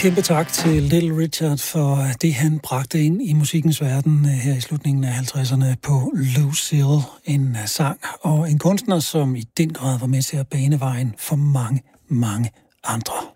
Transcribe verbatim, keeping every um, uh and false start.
kæmpe tak til Little Richard for det, han bragte ind i musikkens verden her i slutningen af halvtredserne på Lucille. En sang og en kunstner, som i den grad var med til at bane vejen for mange, mange andre.